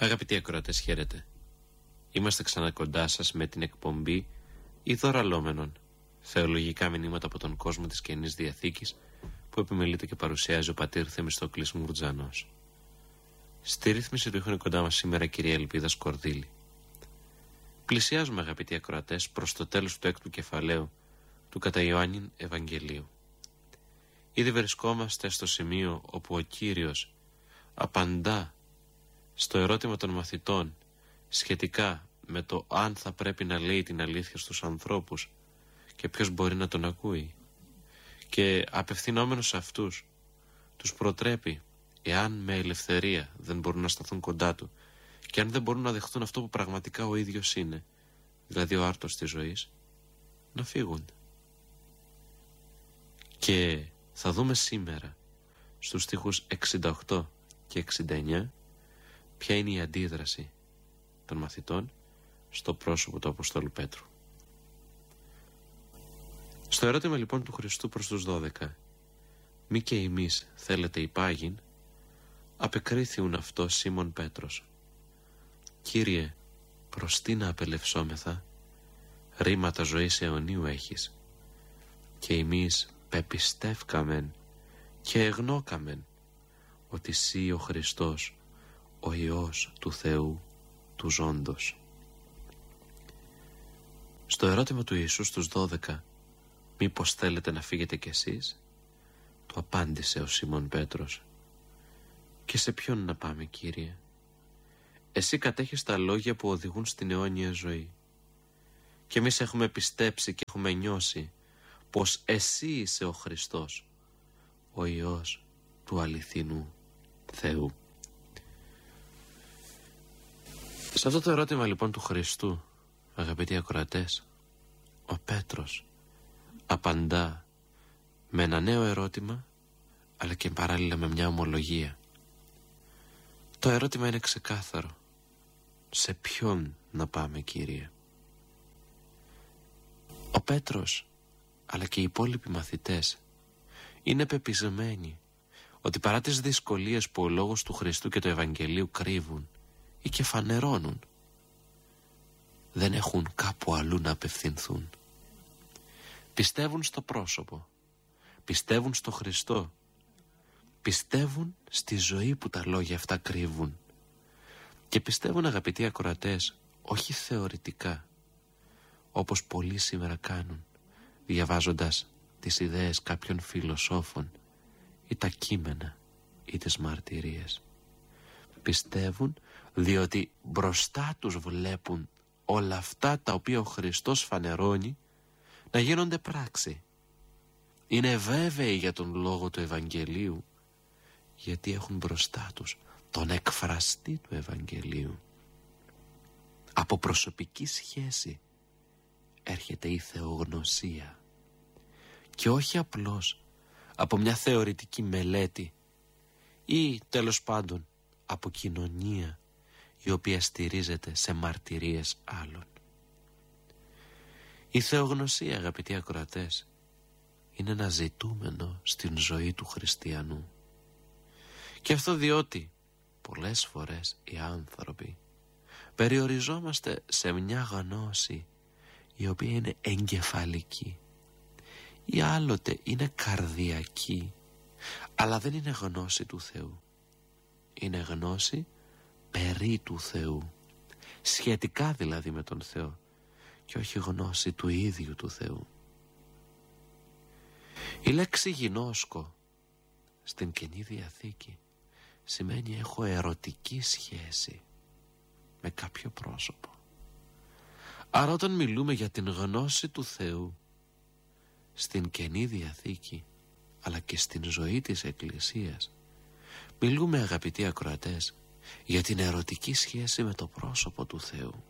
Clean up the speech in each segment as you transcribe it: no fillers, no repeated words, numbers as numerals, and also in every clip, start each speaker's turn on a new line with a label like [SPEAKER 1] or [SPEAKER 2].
[SPEAKER 1] Αγαπητοί ακροατές, χαίρετε. Είμαστε ξανά κοντά σας με την εκπομπή Ιδωραλόμενων, θεολογικά μηνύματα από τον κόσμο της Καινής Διαθήκης, που επιμελείται και παρουσιάζει ο πατήρ Θεμιστόκλης Μουρτζανός. Στη ρύθμιση του έχουν κοντά μας σήμερα κυρία Ελπίδα Σκορδίλη. Πλησιάζουμε, αγαπητοί ακροατές, προς το τέλος του έκτου κεφαλαίου του κατά Ιωάννην Ευαγγελίου. Ήδη βρισκόμαστε στο σημείο όπου ο Κύριος απαντά στο ερώτημα των μαθητών σχετικά με το αν θα πρέπει να λέει την αλήθεια στους ανθρώπους και ποιος μπορεί να τον ακούει, και απευθυνόμενος σε αυτούς τους προτρέπει, εάν με ελευθερία δεν μπορούν να σταθούν κοντά του και αν δεν μπορούν να δεχτούν αυτό που πραγματικά ο ίδιος είναι, δηλαδή ο άρτος της ζωής, να φύγουν. Και θα δούμε σήμερα στους στίχους 68 και 69 ποια είναι η αντίδραση των μαθητών στο πρόσωπο του Αποστόλου Πέτρου. Στο ερώτημα λοιπόν του Χριστού προς τους 12, μη και εμείς θέλετε υπάγειν, απεκρίθιουν αυτό Σίμων Πέτρος. Κύριε, προς τι να απελευσόμεθα, ρήματα ζωής αιωνίου έχεις, και εμείς πεπιστεύκαμεν και εγνώκαμεν ότι σύ ο Χριστός, ο Υιός του Θεού του ζώντος. Στο ερώτημα του Ιησού στους 12, μήπως θέλετε να φύγετε κι εσείς, του απάντησε ο Σίμων Πέτρος. Και σε ποιον να πάμε, Κύριε? Εσύ κατέχεις τα λόγια που οδηγούν στην αιώνια ζωή, και εμείς έχουμε πιστέψει και έχουμε νιώσει πως εσύ είσαι ο Χριστός, ο Υιός του αληθινού Θεού. Σε αυτό το ερώτημα λοιπόν του Χριστού, αγαπητοί ακροατές, ο Πέτρος απαντά με ένα νέο ερώτημα, αλλά και παράλληλα με μια ομολογία. Το ερώτημα είναι ξεκάθαρο. Σε ποιον να πάμε, Κύριε? Ο Πέτρος αλλά και οι υπόλοιποι μαθητές είναι πεπισμένοι ότι παρά τις δυσκολίες που ο λόγος του Χριστού και του Ευαγγελίου κρύβουν ή και φανερώνουν, δεν έχουν κάπου αλλού να απευθυνθούν. Πιστεύουν στο πρόσωπο, πιστεύουν στο Χριστό, πιστεύουν στη ζωή που τα λόγια αυτά κρύβουν, και πιστεύουν, αγαπητοί ακροατές, όχι θεωρητικά όπως πολλοί σήμερα κάνουν, διαβάζοντας τις ιδέες κάποιων φιλοσόφων ή τα κείμενα ή τις μαρτυρίες. Πιστεύουν διότι μπροστά τους βλέπουν όλα αυτά τα οποία ο Χριστός φανερώνει να γίνονται πράξη. Είναι βέβαιοι για τον λόγο του Ευαγγελίου, γιατί έχουν μπροστά τους τον εκφραστή του Ευαγγελίου. Από προσωπική σχέση έρχεται η θεογνωσία, και όχι απλώς από μια θεωρητική μελέτη ή τέλος πάντων από κοινωνία η οποία στηρίζεται σε μαρτυρίες άλλων. Η θεογνωσία, αγαπητοί ακροατές, είναι ένα ζητούμενο στην ζωή του χριστιανού, και αυτό διότι πολλές φορές οι άνθρωποι περιοριζόμαστε σε μια γνώση η οποία είναι εγκεφαλική ή άλλοτε είναι καρδιακή, αλλά δεν είναι γνώση του Θεού. Είναι γνώση περί του Θεού, σχετικά δηλαδή με τον Θεό, και όχι γνώση του ίδιου του Θεού. Η λέξη γινώσκο στην Καινή Διαθήκη σημαίνει έχω ερωτική σχέση με κάποιο πρόσωπο. Άρα όταν μιλούμε για την γνώση του Θεού στην Καινή Διαθήκη αλλά και στην ζωή της Εκκλησίας, μιλούμε, αγαπητοί ακροατές, για την ερωτική σχέση με το πρόσωπο του Θεού.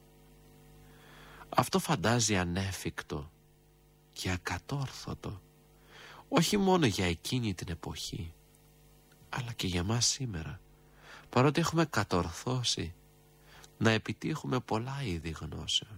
[SPEAKER 1] Αυτό φαντάζει ανέφικτο και ακατόρθωτο, όχι μόνο για εκείνη την εποχή, αλλά και για μας σήμερα, παρότι έχουμε κατορθώσει να επιτύχουμε πολλά είδη γνώσεων.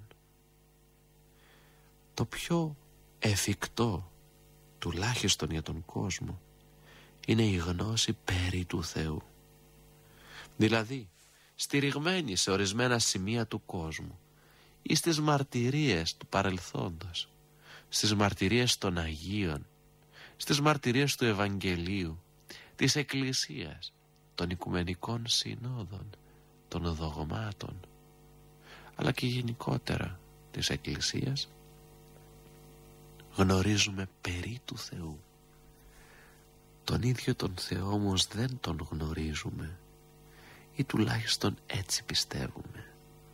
[SPEAKER 1] Το πιο εφικτό, τουλάχιστον για τον κόσμο, είναι η γνώση περί του Θεού. Δηλαδή στηριγμένοι σε ορισμένα σημεία του κόσμου ή στις μαρτυρίες του παρελθόντος, στις μαρτυρίες των Αγίων, στις μαρτυρίες του Ευαγγελίου, της Εκκλησίας, των Οικουμενικών Συνόδων, των δογμάτων, αλλά και γενικότερα της Εκκλησίας, γνωρίζουμε περί του Θεού. Τον ίδιο τον Θεό όμως δεν τον γνωρίζουμε, ή τουλάχιστον έτσι πιστεύουμε.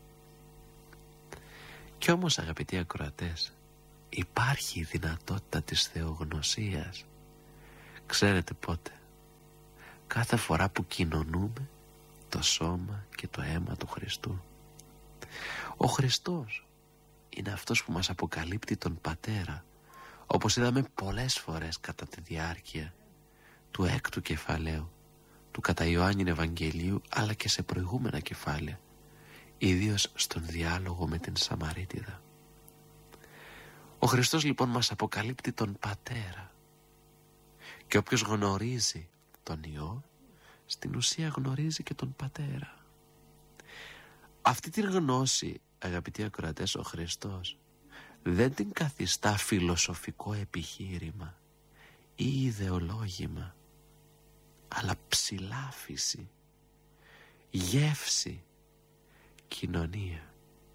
[SPEAKER 1] Κι όμως, αγαπητοί ακροατές, υπάρχει η δυνατότητα της θεογνωσίας. Ξέρετε πότε? Κάθε φορά που κοινωνούμε το σώμα και το αίμα του Χριστού. Ο Χριστός είναι αυτός που μας αποκαλύπτει τον Πατέρα, όπως είδαμε πολλές φορές κατά τη διάρκεια του 6ου κεφαλαίου του κατά Ιωάννην Ευαγγελίου, αλλά και σε προηγούμενα κεφάλαια, ιδίως στον διάλογο με την Σαμαρίτιδα. Ο Χριστός λοιπόν μας αποκαλύπτει τον Πατέρα, και όποιος γνωρίζει τον Υιό, στην ουσία γνωρίζει και τον Πατέρα. Αυτή την γνώση, αγαπητοί ακροατές, ο Χριστός δεν την καθιστά φιλοσοφικό επιχείρημα ή ιδεολόγημα, αλλά ψηλάφιση, γεύση, κοινωνία.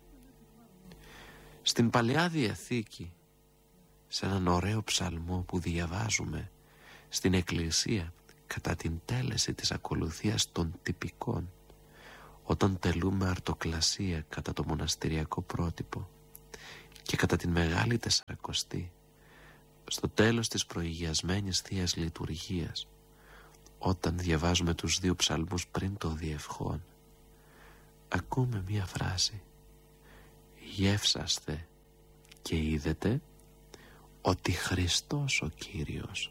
[SPEAKER 1] Στην Παλαιά Διαθήκη, σε έναν ωραίο ψαλμό που διαβάζουμε στην Εκκλησία κατά την τέλεση της ακολουθίας των τυπικών, όταν τελούμε αρτοκλασία κατά το μοναστηριακό πρότυπο και κατά την Μεγάλη Τεσσαρακοστή, στο τέλος της προηγιασμένης Θείας Λειτουργίας, όταν διαβάζουμε τους 2 ψαλμούς πριν το διευχόν, ακούμε μία φράση: «Γεύσαστε και είδετε ότι Χριστός ο Κύριος».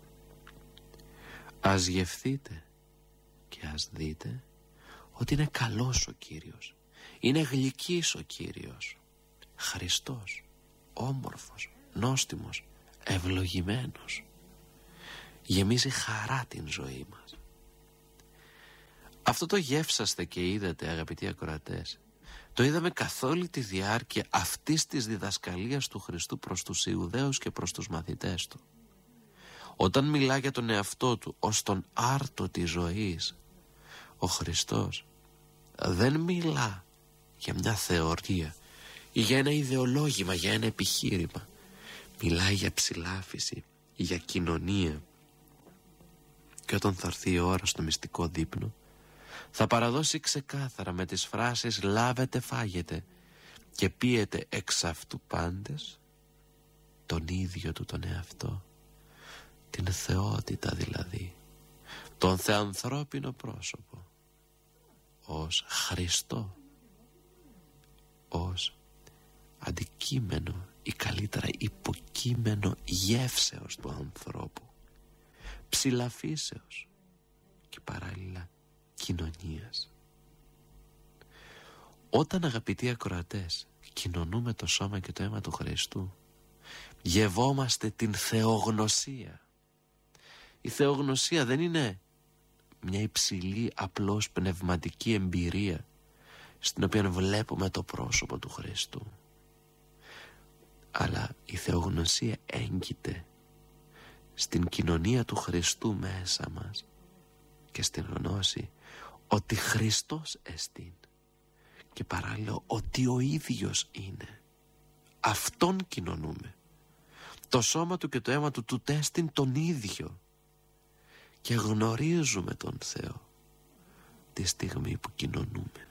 [SPEAKER 1] Ας γευθείτε και ας δείτε ότι είναι καλός ο Κύριος, είναι γλυκής ο Κύριος, Χριστός, όμορφος, νόστιμος, ευλογημένος, γεμίζει χαρά την ζωή μας. Αυτό το γεύσαστε και είδατε, αγαπητοί ακροατές, το είδαμε καθ' όλη τη διάρκεια αυτής της διδασκαλίας του Χριστού προς τους Ιουδαίους και προς τους μαθητές του. Όταν μιλά για τον εαυτό του ως τον άρτο της ζωής, ο Χριστός δεν μιλά για μια θεωρία ή για ένα ιδεολόγημα, για ένα επιχείρημα. Μιλάει για ψηλάφιση, για κοινωνία. Και όταν θα έρθει η ώρα στο μυστικό δείπνο, θα παραδώσει ξεκάθαρα με τις φράσεις «Λάβετε, φάγετε και πίετε εξ αυτού πάντες» τον ίδιο του τον εαυτό, την θεότητα δηλαδή, τον θεανθρώπινο πρόσωπο, ως Χριστό, ως αντικείμενο ή καλύτερα υποκείμενο γεύσεως του ανθρώπου, ψηλαφίσεως και παράλληλα κοινωνίας. Όταν, αγαπητοί ακροατές, κοινωνούμε το σώμα και το αίμα του Χριστού, γευόμαστε την θεογνωσία. Η θεογνωσία δεν είναι μια υψηλή απλώς πνευματική εμπειρία στην οποία βλέπουμε το πρόσωπο του Χριστού, αλλά η θεογνωσία έγκυται στην κοινωνία του Χριστού μέσα μας και στην γνώση ότι Χριστός εστίν και παράλληλα ότι ο ίδιος είναι. Αυτόν κοινωνούμε. Το σώμα του και το αίμα του του τέστην τον ίδιο και γνωρίζουμε τον Θεό τη στιγμή που κοινωνούμε.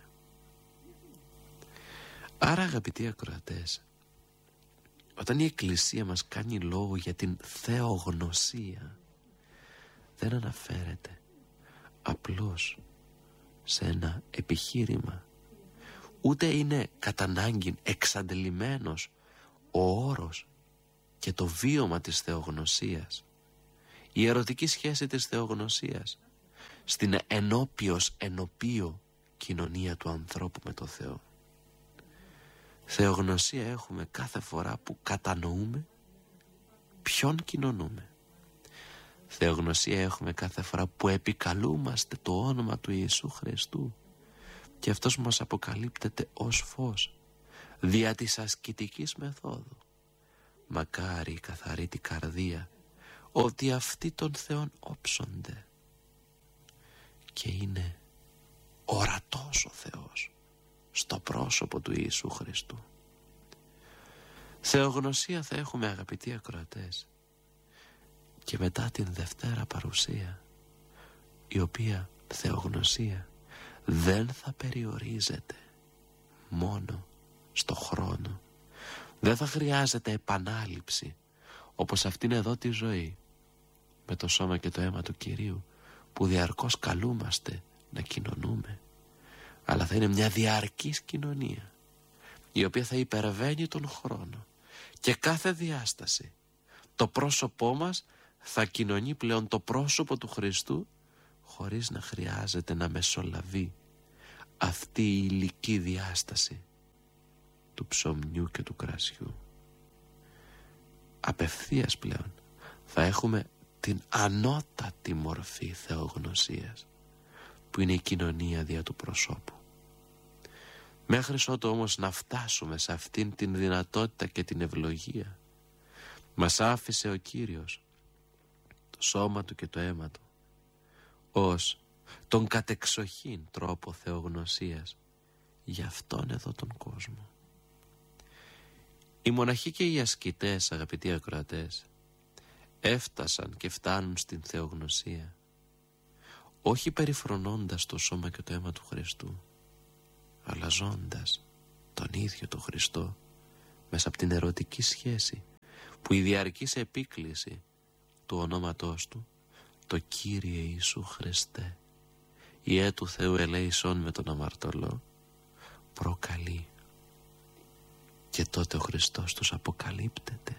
[SPEAKER 1] Άρα, αγαπητοί ακροατές, όταν η Εκκλησία μας κάνει λόγο για την θεογνωσία, δεν αναφέρεται απλώς σε ένα επιχείρημα, ούτε είναι κατά ανάγκη εξαντλημένος ο όρος και το βίωμα της θεογνωσίας, η ερωτική σχέση της θεογνωσίας στην ενώπιο κοινωνία του ανθρώπου με το Θεό. Θεογνωσία έχουμε κάθε φορά που κατανοούμε ποιον κοινωνούμε. Θεογνωσία έχουμε κάθε φορά που επικαλούμαστε το όνομα του Ιησού Χριστού, και αυτός μας αποκαλύπτεται ως φως δια της ασκητικής μεθόδου. Μακάρι η καθαρή τη καρδία, ότι αυτοί των Θεών όψονται. Και είναι ορατός ο Θεός στο πρόσωπο του Ιησού Χριστού. Θεογνωσία θα έχουμε, αγαπητοί ακροατές, και μετά την Δευτέρα παρουσία, η οποία θεογνωσία δεν θα περιορίζεται μόνο στο χρόνο. Δεν θα χρειάζεται επανάληψη όπως αυτήν εδώ τη ζωή με το σώμα και το αίμα του Κυρίου, που διαρκώς καλούμαστε να κοινωνούμε, αλλά θα είναι μια διαρκής κοινωνία η οποία θα υπερβαίνει τον χρόνο και κάθε διάσταση. Το πρόσωπό μας θα κοινωνεί πλέον το πρόσωπο του Χριστού, χωρίς να χρειάζεται να μεσολαβεί αυτή η υλική διάσταση του ψωμιού και του κρασιού. Απευθείας πλέον θα έχουμε την ανώτατη μορφή θεογνωσίας, που είναι η κοινωνία δια του προσώπου. Μέχρι ότου όμως να φτάσουμε σε αυτήν την δυνατότητα και την ευλογία, μας άφησε ο Κύριος το σώμα του και το αίμα του ως τον κατεξοχήν τρόπο θεογνωσίας για αυτόν εδώ τον κόσμο. Οι μοναχοί και οι ασκητές, αγαπητοί ακροατές, έφτασαν και φτάνουν στην θεογνωσία όχι περιφρονώντας το σώμα και το αίμα του Χριστού, αλλά ζώντας τον ίδιο τον Χριστό μέσα από την ερωτική σχέση που η διαρκής επίκληση του ονόματός του, το Κύριε Ιησού Χριστέ, Ιε του Θεού ελέησον με τον αμαρτωλό, προκαλεί. Και τότε ο Χριστός τους αποκαλύπτεται.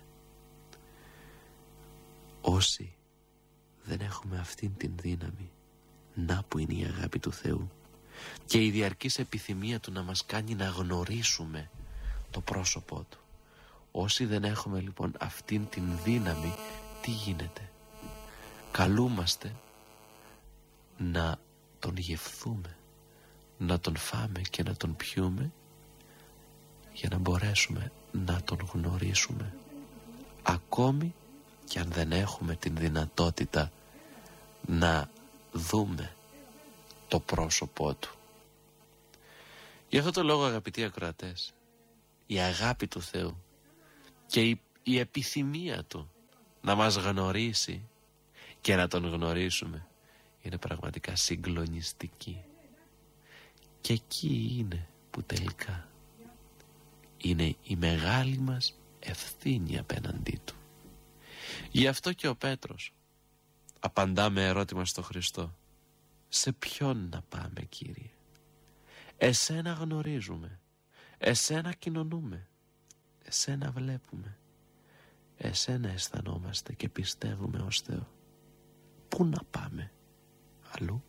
[SPEAKER 1] Όσοι δεν έχουμε αυτήν την δύναμη, να που είναι η αγάπη του Θεού και η διαρκής επιθυμία του να μας κάνει να γνωρίσουμε το πρόσωπό του. Όσοι δεν έχουμε λοιπόν αυτήν την δύναμη, τι γίνεται? Καλούμαστε να τον γευθούμε, να τον φάμε και να τον πιούμε, για να μπορέσουμε να τον γνωρίσουμε, ακόμη και αν δεν έχουμε την δυνατότητα να δούμε το πρόσωπό του. Γι' αυτό το λόγο, αγαπητοί ακροατές, η αγάπη του Θεού και η επιθυμία του να μας γνωρίσει και να τον γνωρίσουμε είναι πραγματικά συγκλονιστική. Και εκεί είναι που τελικά είναι η μεγάλη μας ευθύνη απέναντί του. Γι' αυτό και ο Πέτρος απαντά με ερώτημα στο Χριστό: σε ποιον να πάμε, Κύριε? Εσένα γνωρίζουμε, εσένα κοινωνούμε, εσένα βλέπουμε, εσένα αισθανόμαστε και πιστεύουμε ως Θεό. Πού να πάμε αλλού?